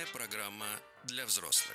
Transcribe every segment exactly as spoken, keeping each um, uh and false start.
программа для взрослых.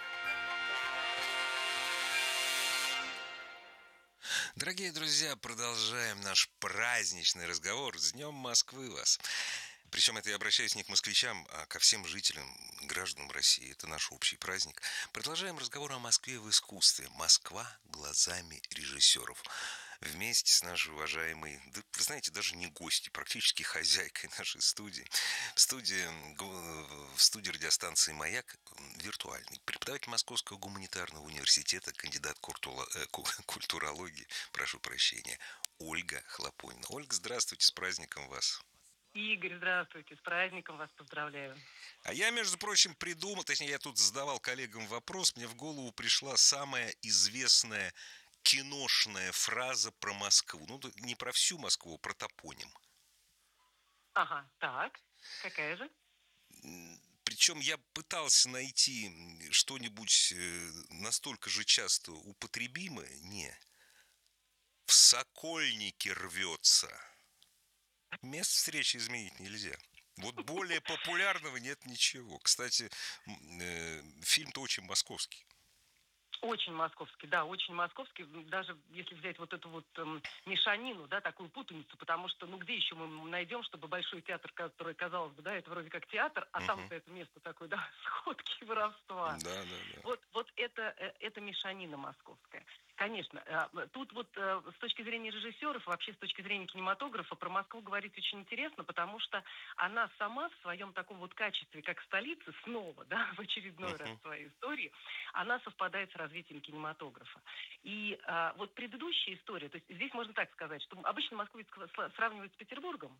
Дорогие друзья, продолжаем наш праздничный разговор. С Днем Москвы вас! Причем это я обращаюсь не к москвичам, а ко всем жителям, гражданам России. Это наш общий праздник. Продолжаем разговор о Москве в искусстве. Москва глазами режиссеров. Вместе с нашей уважаемой, да, вы знаете, даже не гости, практически хозяйкой нашей студии. В студии, в студии радиостанции «Маяк» виртуальный преподаватель Московского гуманитарного университета, кандидат культура- э, культурологии, прошу прощения, Ольга Хлопонина. Ольга, здравствуйте, с праздником вас! Игорь, здравствуйте, с праздником вас поздравляю. А я, между прочим, придумал, точнее, я тут задавал коллегам вопрос, мне в голову пришла самая известная киношная фраза про Москву. Ну, не про всю Москву, а про топоним. Ага, так, какая же? Причем я пытался найти что-нибудь настолько же часто употребимое. Не. В Сокольники рвется. Место встречи изменить нельзя. Вот более популярного нет ничего. Кстати, фильм-то очень московский. Очень московский, да, очень московский, даже если взять вот эту вот эм, мешанину, да, такую путаницу, потому что, ну, где еще мы найдем, чтобы большой театр, который, казалось бы, да, это вроде как театр, а Угу. там-то это место такое, да, сходки воровства. Да, да, да. Вот, вот это, это мешанина московская. Конечно, тут вот с точки зрения режиссеров, вообще с точки зрения кинематографа, про Москву говорить очень интересно, потому что она сама в своем таком вот качестве, как столица, снова, да, в очередной uh-huh. раз в своей истории, она совпадает с развитием кинематографа. И а, вот предыдущая история, то есть здесь можно так сказать, что обычно Москву сравнивают с Петербургом.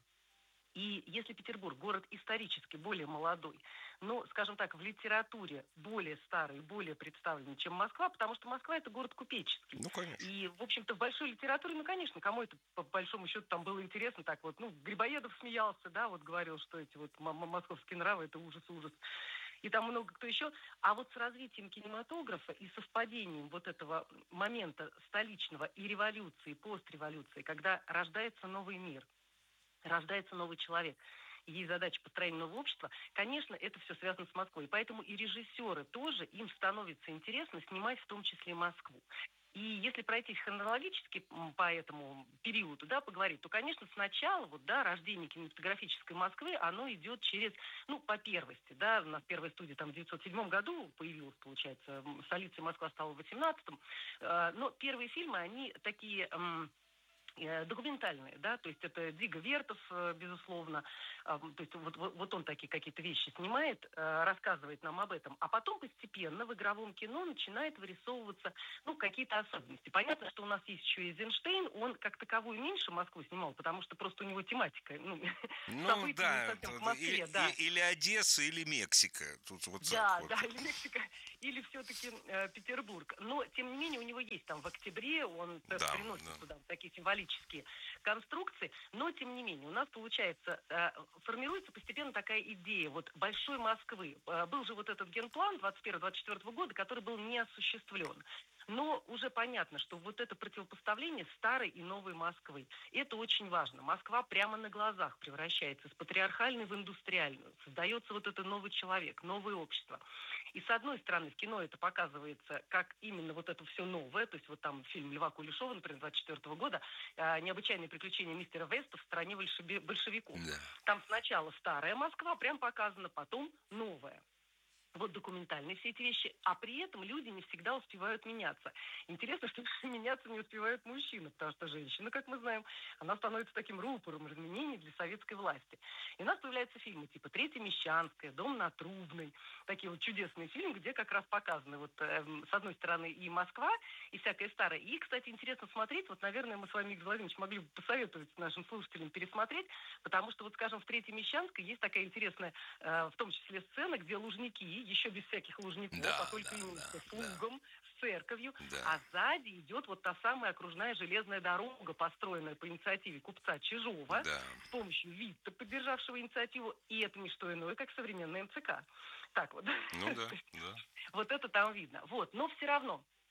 И если Петербург город исторически более молодой, но, скажем так, в литературе более старый, более представленный, чем Москва, потому что Москва – это город купеческий. Ну, конечно. И, в общем-то, в большой литературе, ну, конечно, кому это, по большому счету, там было интересно, так вот, ну, Грибоедов смеялся, да, вот говорил, что эти вот московские нравы – это ужас-ужас. И там много кто еще. А вот с развитием кинематографа и совпадением вот этого момента столичного и революции, постреволюции, когда рождается новый мир, рождается новый человек, есть задача построения нового общества, конечно, это все связано с Москвой. И поэтому и режиссеры тоже, им становится интересно снимать в том числе Москву. И если пройтись хронологически по этому периоду, да, поговорить, то, конечно, сначала вот, да, рождение кинематографической Москвы, оно идет через, ну, по первости, да, у нас первая студия там в девятьсот седьмом году появилась, получается, столицей Москва стала в восемнадцатом, но первые фильмы, они такие документальные, да, то есть это Диго Вертов, безусловно, то есть вот, вот, вот он такие какие-то вещи снимает, рассказывает нам об этом, а потом постепенно в игровом кино начинает вырисовываться, ну, какие-то особенности. Понятно, что у нас есть еще Эйзенштейн, он как таковую меньше Москву снимал, потому что просто у него тематика, ну, ну события да, не совсем в Москве, или, да. И, или Одесса, или Мексика, тут вот да, так вот. Да, или Мексика, или все-таки э, Петербург. Но, тем не менее, у него есть там в октябре, он да, приносит да. туда такие символические конструкции, но, тем не менее, у нас, получается, э, формируется постепенно такая идея вот большой Москвы. Э, был же вот этот генплан двадцать первого двадцать четвёртого года, который был не осуществлен. Но уже понятно, что вот это противопоставление старой и новой Москвы, это очень важно. Москва прямо на глазах превращается с патриархальной в индустриальную. Создается вот этот новый человек, новое общество. И с одной стороны, в кино это показывается как именно вот это все новое, то есть вот там фильм Льва Кулешова, например, двадцать четвёртого года, «Необычайные приключения мистера Веста в стране большевиков». Да. Там сначала старая Москва прям показана, потом новая. Вот документальные все эти вещи, а при этом люди не всегда успевают меняться. Интересно, что меняться не успевают мужчины, потому что женщина, как мы знаем, она становится таким рупором изменений для советской власти. И у нас появляются фильмы типа «Третья Мещанская», «Дом на Трубной», такие вот чудесные фильмы, где как раз показаны вот э, с одной стороны и Москва, и всякая старая. И, кстати, интересно смотреть, вот, наверное, мы с вами, Игорь Владимирович, могли бы посоветовать нашим слушателям пересмотреть, потому что, вот, скажем, в «Третьей Мещанской» есть такая интересная, э, в том числе, сцена, где Лужники, еще без всяких Лужников, да, а только да, именно да, с лугом, да. с церковью, да. А сзади идет вот та самая окружная железная дорога, построенная по инициативе купца Чижова, да. с помощью Витта, поддержавшего инициативу, и это не что иное, как современная МЦК. Так вот. Ну да, да. Вот это там видно. Вот, но все равно.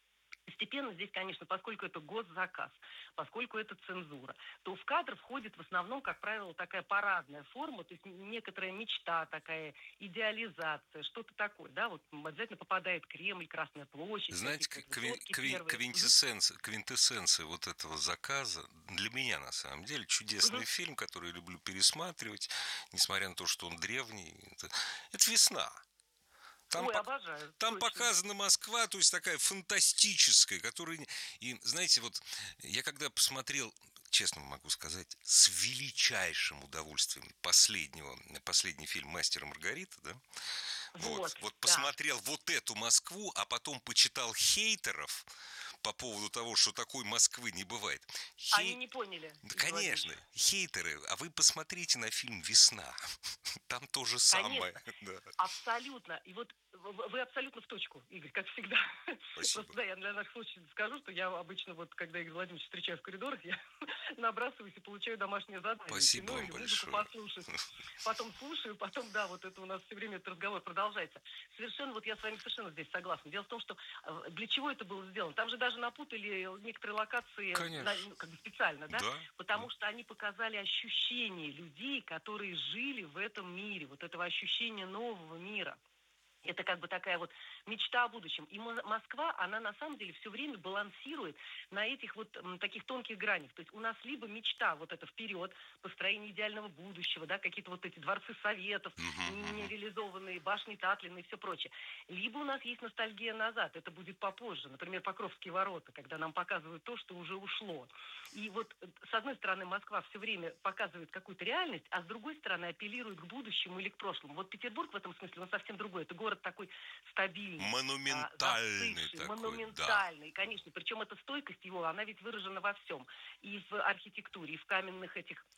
Постепенно здесь, конечно, поскольку это госзаказ, поскольку это цензура, то в кадр входит в основном, как правило, такая парадная форма, то есть некоторая мечта, такая идеализация, что-то такое, да, вот обязательно попадает Кремль, Красная площадь, знаете, квин, квин, квинтэссенция, квинтэссенция вот этого заказа, для меня, на самом деле, чудесный угу. фильм, который я люблю пересматривать, несмотря на то, что он древний, это, это «Весна». Там, Ой, по... обожаю, Там показана Москва, то есть такая фантастическая, которая... И, знаете, вот я когда посмотрел, честно могу сказать, с величайшим удовольствием последнего, последний фильм «Мастер и Маргарита», да? Вот, вот, вот да. Посмотрел вот эту Москву, а потом почитал хейтеров по поводу того, что такой Москвы не бывает. Хей... Они не поняли. Да, конечно, хейтеры. А вы посмотрите на фильм «Весна». Там то же самое. Да. Абсолютно. И вот вы абсолютно в точку, Игорь, как всегда. Спасибо. Просто, да, я для наших слушателей скажу, что я обычно, вот, когда Игорь Владимирович встречаю в коридорах, я набрасываюсь и получаю домашнее задание. Спасибо кино вам или большое. Послушать. Потом слушаю, потом, да, вот это у нас все время этот разговор продолжается. Совершенно, вот я с вами совершенно здесь согласна. Дело в том, что для чего это было сделано? Там же даже напутали некоторые локации на, как бы специально, да? Да. Потому что они показали ощущение людей, которые жили в этом мире, вот этого ощущения нового мира. Это как бы такая вот мечта о будущем. И Москва, она на самом деле все время балансирует на этих вот м, таких тонких гранях. То есть у нас либо мечта вот это вперед, построение идеального будущего, да, какие-то вот эти дворцы советов, нереализованные башни Татлина и все прочее. Либо у нас есть ностальгия назад, это будет попозже. Например, Покровские ворота, когда нам показывают то, что уже ушло. И вот с одной стороны Москва все время показывает какую-то реальность, а с другой стороны апеллирует к будущему или к прошлому. Вот Петербург в этом смысле, он совсем другой. Это город такой стабильный, монументальный, а, застывший, такой, монументальный, да. Конечно. Причем эта стойкость его, она ведь выражена во всем. И в архитектуре, и в каменных этих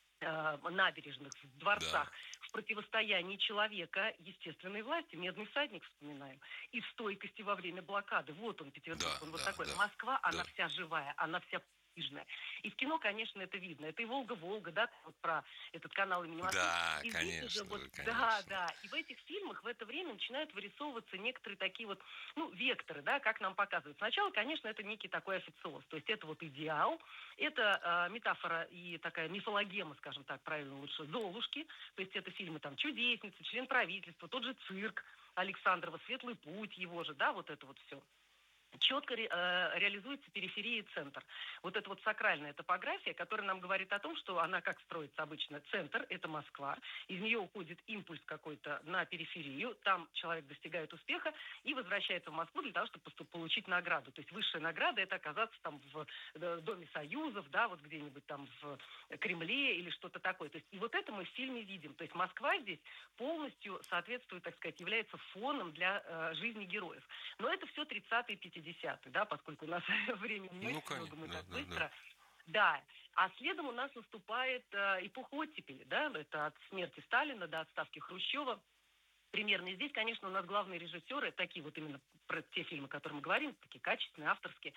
э, набережных, в дворцах, да. В противостоянии человека естественной власти. Медный всадник вспоминаем. И в стойкости во время блокады. Вот он, Петербург, да, он вот да, такой. Да. Москва, да. она вся живая, она вся подвижная. И в кино, конечно, это видно. Это и «Волга-Волга», да, вот про этот канал имени Москвы. Да, и конечно, уже вот, конечно. Да, да. И в этих фильмах в это время начинают вырисовываться некоторые такие вот, ну, векторы, да, как нам показывают. Сначала, конечно, это некий такой официоз. То есть это вот идеал, это э, метафора и такая мифологема, скажем так, правильно лучше, Золушки. То есть это фильмы там «Чудесница», «Член правительства», тот же «Цирк» Александрова, «Светлый путь» его же, да, вот это вот все. Четко ре, э, реализуется периферия и центр. Вот эта вот сакральная топография, которая нам говорит о том, что она как строится обычно. Центр – это Москва, из нее уходит импульс какой-то на периферию, там человек достигает успеха и возвращается в Москву для того, чтобы получить награду. То есть высшая награда – это оказаться там в Доме Союзов, да, вот где-нибудь там в Кремле или что-то такое. То есть и вот это мы в фильме видим. То есть Москва здесь полностью соответствует, так сказать, является фоном для э, жизни героев. Но это все тридцатые, пятидесятые, да, поскольку у нас времени нет, ну, конечно, мы да, так да, быстро. Да. Да, а следом у нас наступает э, эпоха оттепели, да, это от смерти Сталина до отставки Хрущева. Примерно. И здесь, конечно, у нас главные режиссеры, такие вот именно про те фильмы, о которых мы говорим, такие качественные, авторские.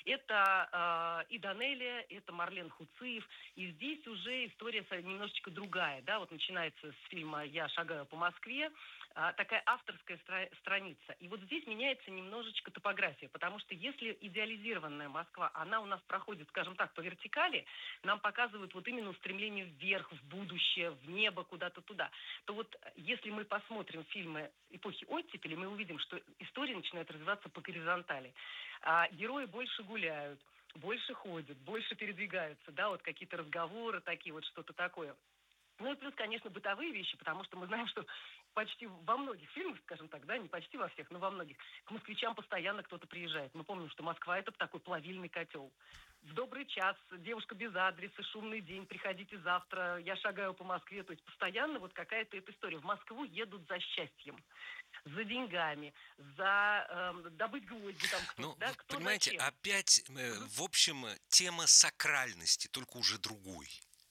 Это э, и Данелия, это Марлен Хуциев. И здесь уже история немножечко другая. Да? Вот начинается с фильма «Я шагаю по Москве». Э, такая авторская стра- страница. И вот здесь меняется немножечко топография. Потому что если идеализированная Москва, она у нас проходит, скажем так, по вертикали, нам показывают вот именно устремление вверх, в будущее, в небо, куда-то туда. То вот если мы посмотрим фильмы эпохи оттепели, мы увидим, что история начинает развиваться по горизонтали. А герои больше гуляют, больше ходят, больше передвигаются, да, вот какие-то разговоры такие, вот что-то такое. Ну и плюс, конечно, бытовые вещи, потому что мы знаем, что почти во многих фильмах, скажем так, да, не почти во всех, но во многих, к москвичам постоянно кто-то приезжает. Мы помним, что Москва – это такой плавильный котел. В добрый час, девушка без адреса, шумный день, приходите завтра, я шагаю по Москве. То есть постоянно вот какая-то эта история. В Москву едут за счастьем, за деньгами, за э, добыть гвозди. Там кто, ну, да, кто понимаете, зачем. опять, э, в общем, тема сакральности, только уже другой.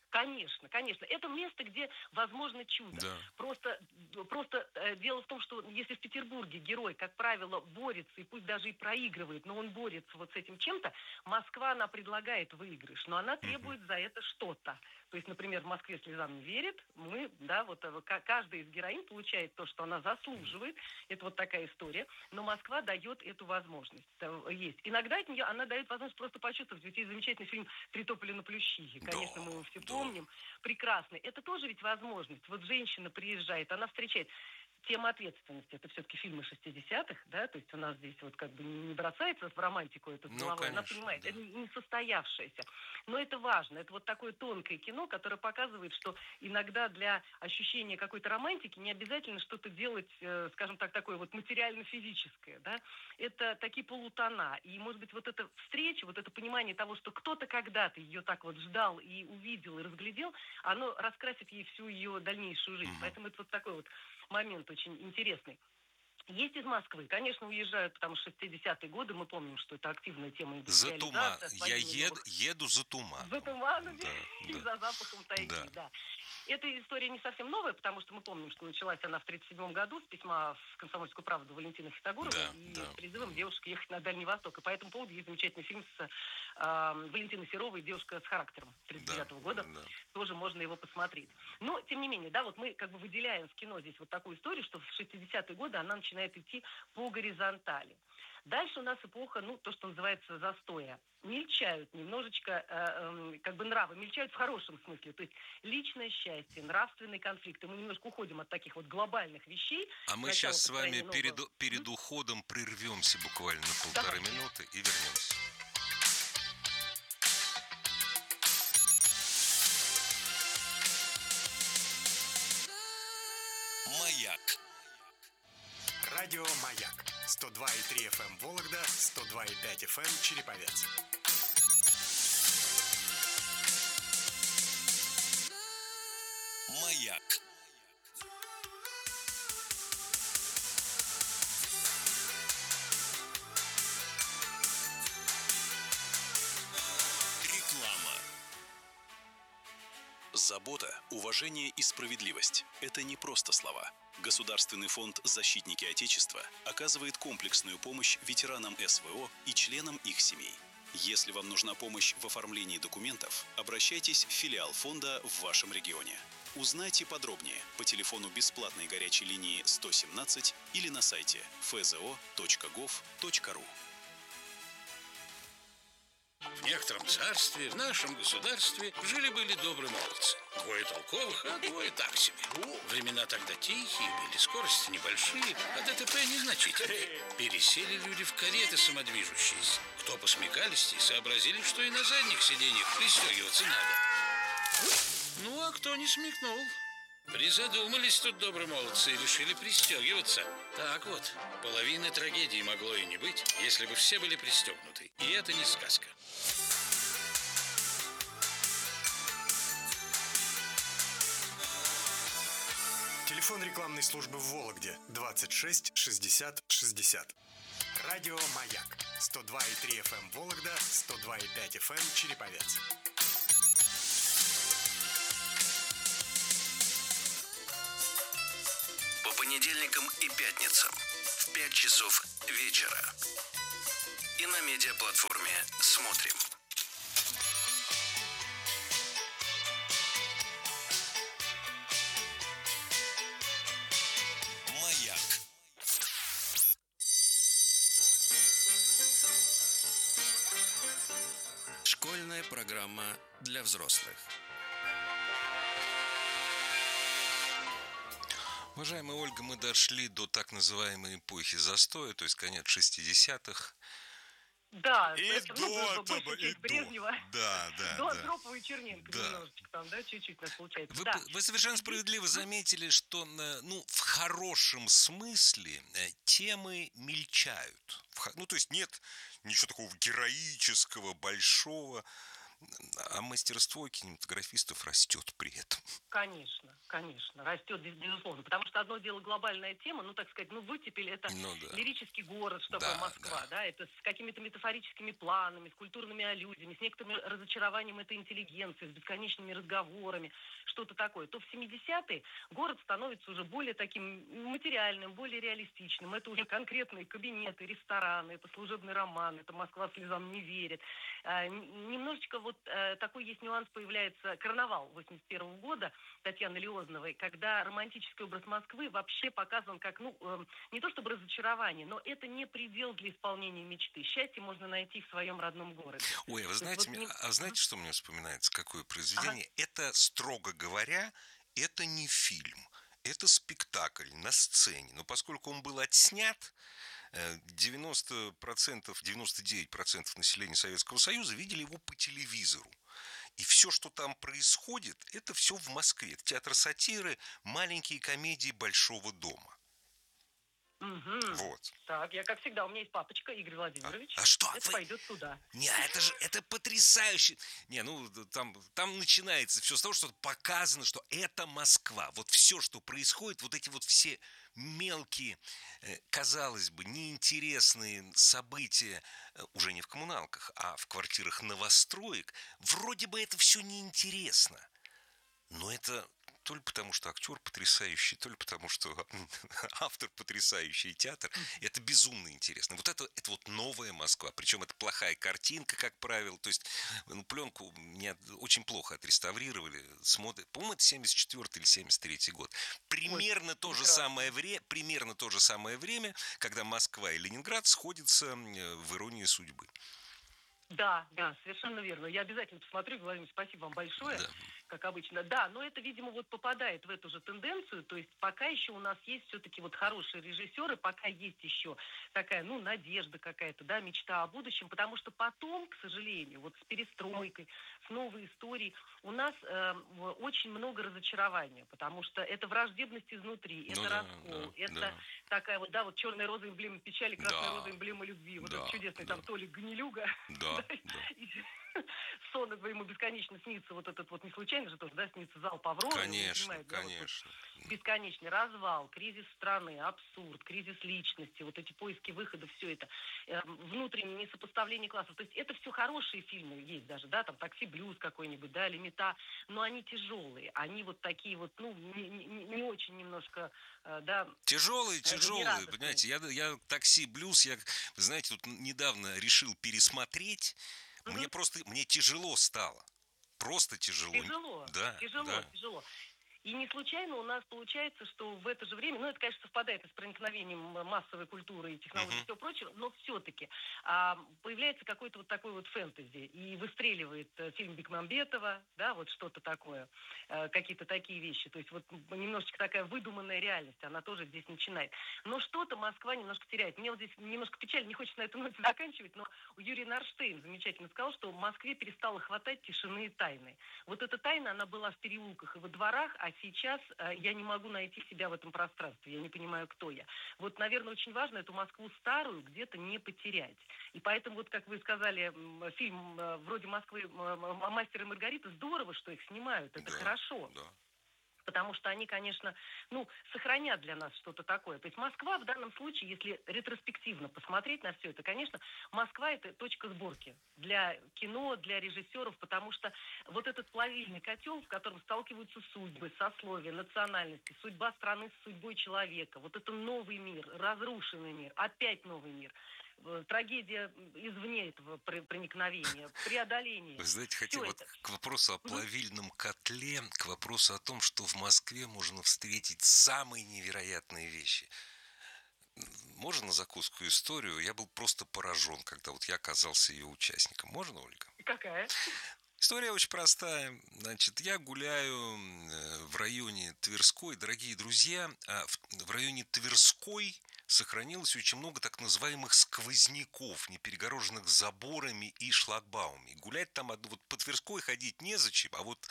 Конечно, конечно. Это место, где возможно чудо. Да. Просто, просто э, дело в том, что если в Петербурге герой, как правило, борется, и пусть даже и проигрывает, но он борется вот с этим чем-то, Москва, она предлагает выигрыш, но она требует за это что-то. То есть, например, в Москве слезам не верит, мы, да, вот каждая из героинь получает то, что она заслуживает. Это вот такая история. Но Москва дает эту возможность. Есть. Иногда от нее она дает возможность просто почувствовать. Ведь есть замечательный фильм «Три тополя на плющихе». Конечно, да, мы его все да. помним. Прекрасный. Это тоже ведь возможность. Вот женщина приезжает, она встречает. Тема ответственности. Это все-таки фильмы шестидесятых, да, то есть у нас здесь вот как бы не бросается в романтику это с головой, ну, конечно, она понимает, да. это не состоявшееся. Но это важно, это вот такое тонкое кино, которое показывает, что иногда для ощущения какой-то романтики не обязательно что-то делать, э, скажем так, такое вот материально-физическое, да. Это такие полутона. И, может быть, вот эта встреча, вот это понимание того, что кто-то когда-то ее так вот ждал и увидел, и разглядел, оно раскрасит ей всю ее дальнейшую жизнь. Угу. Поэтому это вот такой вот момент очень интересный. Есть из Москвы, конечно, уезжают, потому что шестидесятые годы, мы помним, что это активная тема индустриализации. За туман. Я ед, новых... еду за туманом. За туманом да, и да. за запахом тайги, да. да. Эта история не совсем новая, потому что мы помним, что началась она в тридцать седьмом году с письма в «Комсомольскую правду» Валентины Хитогоровой да, и да. с призывом девушек ехать на Дальний Восток. И по этому поводу есть замечательный фильм с э, Валентиной Серовой «Девушка с характером» тридцать девятого года. Да. Тоже можно его посмотреть. Но, тем не менее, да, вот мы как бы выделяем в кино здесь вот такую историю, что в шестидесятые годы она начинает идти по горизонтали. Дальше у нас эпоха, ну, то, что называется застоя. Мельчают немножечко, э, э, как бы нравы, мельчают в хорошем смысле. То есть личное счастье, нравственные конфликты. Мы немножко уходим от таких вот глобальных вещей. А мы сейчас с вами нового... перед, перед mm-hmm. уходом прервемся буквально на полторы Давай. минуты и вернемся. Маяк. Радио «Маяк». сто два и три эф эм Вологда, сто два и пять эф эм Череповец. Маяк. Реклама. Забота, уважение и справедливость – это не просто слова. Государственный фонд «Защитники Отечества» оказывает комплексную помощь ветеранам эс вэ о и членам их семей. Если вам нужна помощь в оформлении документов, обращайтесь в филиал фонда в вашем регионе. Узнайте подробнее по телефону бесплатной горячей линии сто семнадцать или на сайте эф зэ о точка гов точка ру. В некотором царстве, в нашем государстве, жили-были добрые молодцы. Двое толковых, а двое так себе. Времена тогда тихие были, скорости небольшие, а дэ тэ пэ незначительные. Пересели люди в кареты самодвижущиеся. Кто посмекалистей, сообразили, что и на задних сиденьях пристегиваться надо. Ну, а кто не смекнул? Призадумались тут добрые молодцы и решили пристегиваться. Так вот, половины трагедии могло и не быть, если бы все были пристегнуты. И это не сказка. Телефон рекламной службы в Вологде двадцать шесть шестьдесят шестьдесят. Радио «Маяк». сто два и три эф эм Вологда, сто два и пять эф эм Череповец. По понедельникам и пятницам в пять часов вечера. И на медиаплатформе «Смотрим». Маяк. Школьная программа для взрослых. Уважаемая Ольга, мы дошли до так называемой эпохи застоя, то есть конец шестидесятых. Да, и это, до ну, этого, и Брежнева. Да, да, до да. Андропова и Черненко да. немножечко там, да, чуть-чуть у нас получается. Вы, да. вы совершенно справедливо заметили, что, ну, в хорошем смысле темы мельчают. Ну, то есть нет ничего такого героического, большого. А мастерство кинематографистов растет при этом. Конечно, конечно, растет, безусловно. Потому что одно дело глобальная тема, ну, так сказать, ну, вытепель это ну, да. лирический город, что такое да, Москва, да. да, это с какими-то метафорическими планами, с культурными аллюзиями, с некоторым разочарованием этой интеллигенции, с бесконечными разговорами, что-то такое. То в семидесятые город становится уже более таким материальным, более реалистичным. Это уже конкретные кабинеты, рестораны, это служебный роман, это Москва слезам не верит. А, немножечко вот а, такой есть нюанс, появляется карнавал восемьдесят первого года Татьяны Лиозновой, когда романтический образ Москвы вообще показан как, ну, э, не то чтобы разочарование, но это не предел для исполнения мечты. Счастье можно найти в своем родном городе. Ой, а вы знаете, вот мне, а знаете, что мне вспоминается? Какое произведение? Ага. Это, строго говоря, это не фильм. Это спектакль на сцене. Но поскольку он был отснят, девяносто процентов, девяносто девять процентов населения Советского Союза видели его по телевизору. И все, что там происходит, это все в Москве. Театр сатиры, маленькие комедии Большого дома. Угу. Вот. Так, я, как всегда, у меня есть папочка Игорь Владимирович. А, а что? Это вы... пойдет туда. Не, это же, это потрясающе. Не, ну, там, там начинается все с того, что показано, что это Москва. Вот все, что происходит, вот эти вот все мелкие, казалось бы, неинтересные события, уже не в коммуналках, а в квартирах новостроек, вроде бы это все неинтересно. Но это то ли потому, что актер потрясающий, то ли потому, что автор потрясающий, театр. Это безумно интересно. Вот это, это вот новая Москва. Причем это плохая картинка, как правило. То есть ну, пленку мне очень плохо отреставрировали. Смотрят. По-моему, это семьдесят четвёртый или семьдесят третий год. Примерно, Ой, то же самое вре... Примерно то же самое время, когда Москва и Ленинград сходятся в «Иронии судьбы». Да, да, совершенно верно. Я обязательно посмотрю, Владимир, спасибо вам большое, да. как обычно. Да, но это, видимо, вот попадает в эту же тенденцию, то есть пока еще у нас есть все-таки вот хорошие режиссеры, пока есть еще такая, ну, надежда какая-то, да, мечта о будущем, потому что потом, к сожалению, вот с перестройкой, с новой историей у нас э, очень много разочарования, потому что это враждебность изнутри, ну, это да, раскол, да, это да. такая вот, да, вот черная роза эмблема печали, красная да. роза эмблема любви, вот да, этот чудесный да. там Толик Гнилюга. Да. Да. Сон ему бесконечно снится, вот этот вот не случайно же тоже, да, снится зал Паврова. Конечно, понимает, конечно. Да, вот, бесконечный развал, кризис страны, абсурд, кризис личности, вот эти поиски выхода, все это, э, внутреннее несопоставление классов. То есть это все хорошие фильмы есть даже, да, там «Такси Блюз» какой-нибудь, да, или «Мета», но они тяжелые, они вот такие вот, ну, не, не, не очень немножко, э, да. Тяжелые, тяжелые, понимаете, я, я «Такси Блюз», я, вы знаете, тут недавно решил пересмотреть. Мне mm-hmm. просто, мне тяжело стало. Просто тяжело. Тяжело, да, тяжело, да. тяжело. И не случайно у нас получается, что в это же время, ну, это, конечно, совпадает с проникновением массовой культуры и технологий uh-huh. и всего прочего, но все-таки а, появляется какой-то вот такой вот фэнтези, и выстреливает а, фильм Бекмамбетова, да, вот что-то такое, а, какие-то такие вещи, то есть вот немножечко такая выдуманная реальность, она тоже здесь начинает. Но что-то Москва немножко теряет. Мне вот здесь немножко печально, не хочется на эту ноте заканчивать, но Юрий Нарштейн замечательно сказал, что в Москве перестало хватать тишины и тайны. Вот эта тайна, она была в переулках и во дворах, а сейчас э, я не могу найти себя в этом пространстве, я не понимаю, кто я. Вот, наверное, очень важно эту Москву старую где-то не потерять. И поэтому, вот как вы сказали, фильм э, вроде Москвы э, «Мастер и Маргарита», здорово, что их снимают, это да, хорошо. Да. Потому что они, конечно, ну, сохранят для нас что-то такое. То есть Москва в данном случае, если ретроспективно посмотреть на все это, конечно, Москва – это точка сборки для кино, для режиссеров, потому что вот этот плавильный котел, в котором сталкиваются судьбы, сословия, национальности, судьба страны с судьбой человека, вот это новый мир, разрушенный мир, опять новый мир – трагедия извне этого проникновения, преодоления. Вы знаете, хотя вот это. к вопросу о плавильном котле, к вопросу о том, что в Москве можно встретить самые невероятные вещи. Можно на закуску историю? Я был просто поражен, когда вот я оказался ее участником. Можно, Ольга? Какая? История очень простая. Значит, я гуляю в районе Тверской, дорогие друзья, в районе Тверской сохранилось очень много так называемых сквозняков, не перегороженных заборами и шлагбаумами. Гулять там вот по Тверской ходить незачем, а вот...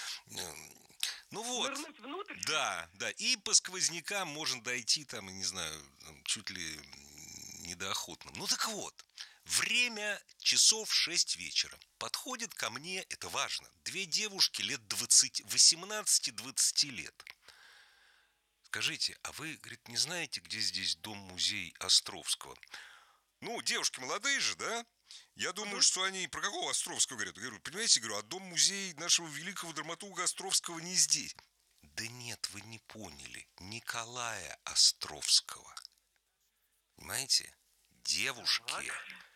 Ну вот, да, да, и по сквознякам можно дойти там, не знаю, чуть ли не до Охотного. Ну так вот, Время часов шесть вечера. Подходит ко мне, это важно, две девушки лет двадцати, восемнадцати-двадцати лет. Скажите, а вы, говорит, не знаете, где здесь дом-музей Островского? Ну, девушки молодые же, да? Я думаю, что они про какого Островского говорят? Я говорю, понимаете, говорю, а дом-музей нашего великого драматурга Островского не здесь. Да нет, вы не поняли. Николая Островского. Понимаете? Девушки.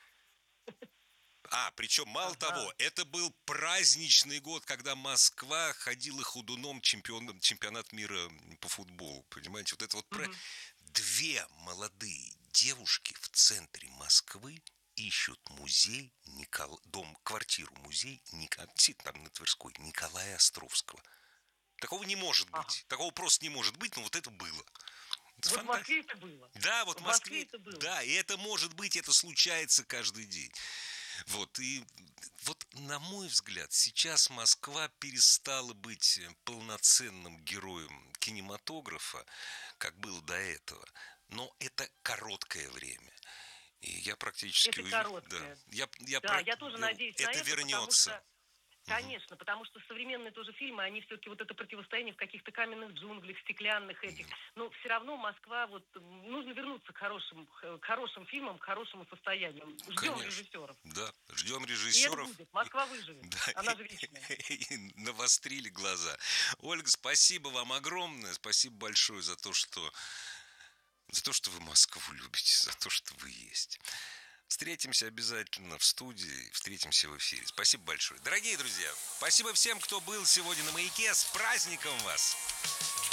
А, причем, мало ага. того, это был праздничный год, когда Москва ходила ходуном чемпион, чемпионат мира по футболу. Понимаете, вот это вот... Угу. Про... Две молодые девушки в центре Москвы ищут музей, Никол... дом, квартиру-музей, Ник... там на Тверской, Николая Островского. Такого не может быть. Ага. Такого просто не может быть, но вот это было. Это вот фантазия. В Москве это было. Да, вот в Москве, Москве это было. Да, и это может быть, это случается каждый день. Вот, и вот, на мой взгляд, сейчас Москва перестала быть полноценным героем кинематографа, как было до этого. Но это короткое время. И я практически это уверен, короткое. Да, я, я, да, про... я тоже надеюсь это на это, вернется. Потому что... Конечно, угу. потому что современные тоже фильмы, они все-таки вот это противостояние в каких-то каменных джунглях, стеклянных этих. Но все равно Москва, вот нужно вернуться к хорошим, к хорошим фильмам, к хорошему состоянию. Ждем Конечно. режиссеров. Да, ждем режиссеров. И это будет. Москва выживет. Да. Она же вечная. И навострили глаза. Ольга, спасибо вам огромное. Спасибо большое за то, что за то, что вы Москву любите, за то, что вы есть. Встретимся обязательно в студии, встретимся в эфире. Спасибо большое. Дорогие друзья, спасибо всем, кто был сегодня на «Маяке». С праздником вас!